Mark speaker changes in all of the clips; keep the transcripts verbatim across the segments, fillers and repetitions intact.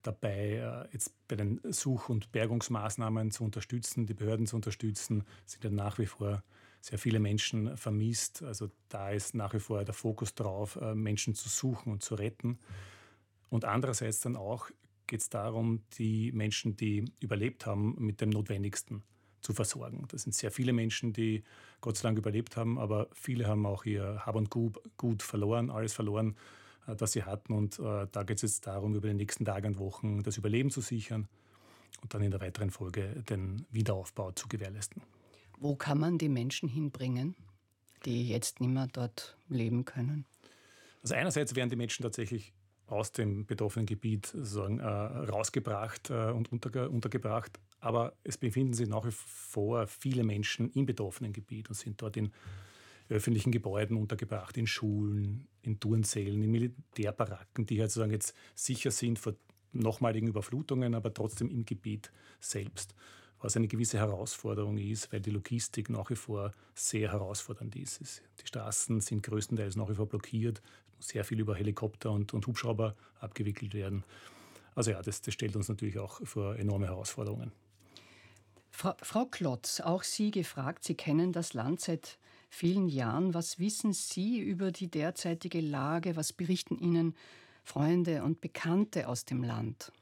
Speaker 1: dabei, äh, jetzt bei den Such- und Bergungsmaßnahmen zu unterstützen, die Behörden zu unterstützen. Es sind ja nach wie vor sehr viele Menschen vermisst. Also da ist nach wie vor der Fokus drauf, äh, Menschen zu suchen und zu retten. Und andererseits dann auch geht es darum, die Menschen, die überlebt haben, mit dem Notwendigsten zu versorgen. Das sind sehr viele Menschen, die Gott sei Dank überlebt haben, aber viele haben auch ihr Hab und Gut, Gut verloren, alles verloren, äh, das sie hatten. Und äh, da geht es jetzt darum, über die nächsten Tage und Wochen das Überleben zu sichern und dann in der weiteren Folge den Wiederaufbau zu gewährleisten.
Speaker 2: Wo kann man die Menschen hinbringen, die jetzt nicht mehr dort leben können?
Speaker 1: Also einerseits werden die Menschen tatsächlich aus dem betroffenen Gebiet sozusagen äh, rausgebracht äh, und unterge untergebracht. Aber es befinden sich nach wie vor viele Menschen im betroffenen Gebiet und sind dort in öffentlichen Gebäuden untergebracht, in Schulen, in Turnsälen, in Militärbaracken, die halt sozusagen jetzt sicher sind vor nochmaligen Überflutungen, aber trotzdem im Gebiet selbst. Was eine gewisse Herausforderung ist, weil die Logistik nach wie vor sehr herausfordernd ist. Die Straßen sind größtenteils nach wie vor blockiert. Es muss sehr viel über Helikopter und, und Hubschrauber abgewickelt werden. Also ja, das, das stellt uns natürlich auch vor enorme Herausforderungen.
Speaker 2: Frau, Frau Klotz, auch Sie gefragt. Sie kennen das Land seit vielen Jahren. Was wissen Sie über die derzeitige Lage? Was berichten Ihnen Freunde und Bekannte aus dem Land?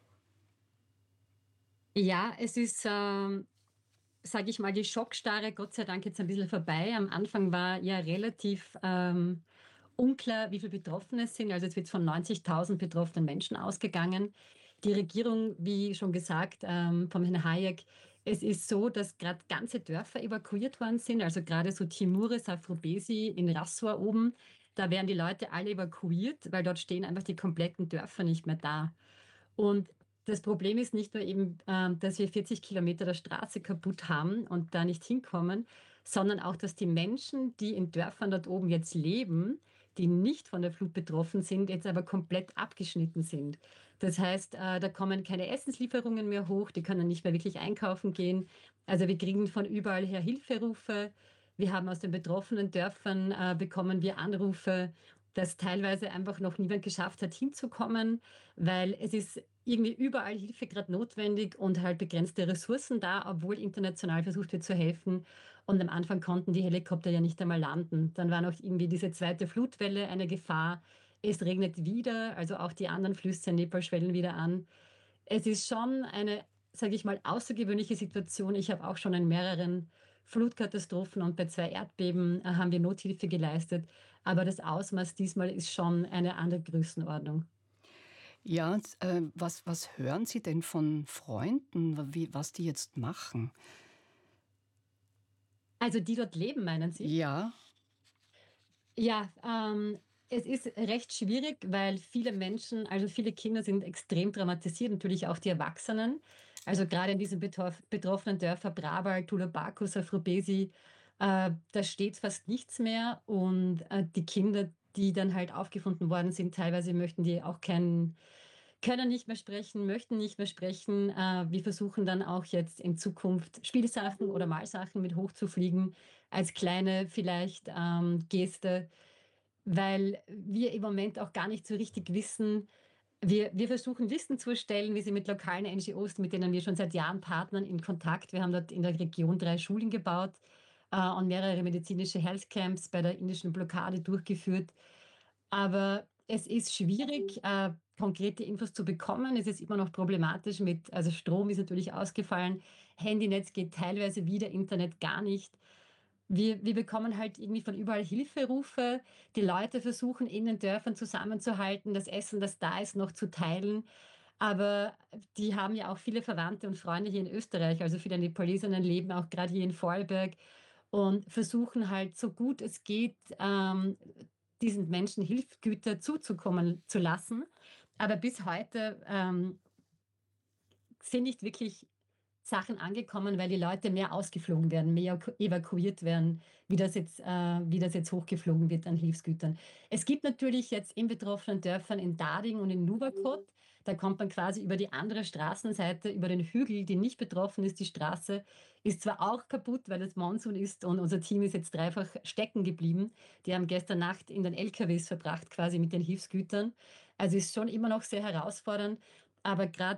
Speaker 3: Ja, es ist, ähm, sage ich mal, die Schockstarre Gott sei Dank jetzt ein bisschen vorbei. Am Anfang war ja relativ ähm, unklar, wie viele Betroffene es sind. Also es wird von neunzigtausend betroffenen Menschen ausgegangen. Die Regierung, wie schon gesagt, ähm, vom Herrn Hayek, es ist so, dass gerade ganze Dörfer evakuiert worden sind. Also gerade so Timure, Safrobesi in Rassor oben, da werden die Leute alle evakuiert, weil dort stehen einfach die kompletten Dörfer nicht mehr da. Und das Problem ist nicht nur eben, ähm, dass wir vierzig Kilometer der Straße kaputt haben und da nicht hinkommen, sondern auch, dass die Menschen, die in Dörfern dort oben jetzt leben, die nicht von der Flut betroffen sind, jetzt aber komplett abgeschnitten sind. Das heißt, äh, da kommen keine Essenslieferungen mehr hoch, die können nicht mehr wirklich einkaufen gehen. Also wir kriegen von überall her Hilferufe. Wir haben aus den betroffenen Dörfern, äh, bekommen wir Anrufe, dass teilweise einfach noch niemand geschafft hat, hinzukommen, weil es ist irgendwie überall Hilfe gerade notwendig und halt begrenzte Ressourcen da, obwohl international versucht wird zu helfen. Und am Anfang konnten die Helikopter ja nicht einmal landen. Dann war noch irgendwie diese zweite Flutwelle eine Gefahr. Es regnet wieder, also auch die anderen Flüsse in Nepal schwellen wieder an. Es ist schon eine, sage ich mal, außergewöhnliche Situation. Ich habe auch schon in mehreren Flutkatastrophen und bei zwei Erdbeben äh, haben wir Nothilfe geleistet. Aber das Ausmaß diesmal ist schon eine andere Größenordnung.
Speaker 2: Ja, äh, was, was hören Sie denn von Freunden, wie, was die jetzt machen?
Speaker 3: Also die dort leben, meinen Sie?
Speaker 2: Ja,
Speaker 3: Ja, ähm, es ist recht schwierig, weil viele Menschen, also viele Kinder sind extrem traumatisiert, natürlich auch die Erwachsenen. Also gerade in diesen betroff betroffenen Dörfern Brabal, Tulabaco, Safrobesi, äh, da steht fast nichts mehr. Und äh, die Kinder, die dann halt aufgefunden worden sind, teilweise möchten die auch keinen, können nicht mehr sprechen, möchten nicht mehr sprechen. Äh, wir versuchen dann auch jetzt in Zukunft Spielsachen oder Malsachen mit hochzufliegen, als kleine vielleicht ähm, Geste, weil wir im Moment auch gar nicht so richtig wissen. Wir, wir versuchen Listen zu erstellen, wie sie mit lokalen N G Os, mit denen wir schon seit Jahren partnern, in Kontakt. Wir haben dort in der Region drei Schulen gebaut äh, und mehrere medizinische Healthcamps bei der indischen Blockade durchgeführt. Aber es ist schwierig, äh, konkrete Infos zu bekommen. Es ist immer noch problematisch mit, also Strom ist natürlich ausgefallen, Handynetz geht teilweise wieder, Internet gar nicht. Wir, wir bekommen halt irgendwie von überall Hilferufe. Die Leute versuchen in den Dörfern zusammenzuhalten, das Essen, das da ist, noch zu teilen. Aber die haben ja auch viele Verwandte und Freunde hier in Österreich. Also viele Nepalesinnen leben auch gerade hier in Vorarlberg und versuchen halt so gut es geht, ähm, diesen Menschen Hilfsgüter zuzukommen zu lassen. Aber bis heute ähm, sind nicht wirklich Sachen angekommen, weil die Leute mehr ausgeflogen werden, mehr evakuiert werden, wie das jetzt, äh, wie das jetzt hochgeflogen wird an Hilfsgütern. Es gibt natürlich jetzt in betroffenen Dörfern in Dading und in Nuwakot, da kommt man quasi über die andere Straßenseite, über den Hügel, die nicht betroffen ist. Die Straße ist zwar auch kaputt, weil es Monsun ist und unser Team ist jetzt dreifach stecken geblieben. Die haben gestern Nacht in den L K Ws verbracht, quasi mit den Hilfsgütern. Also ist schon immer noch sehr herausfordernd. Aber gerade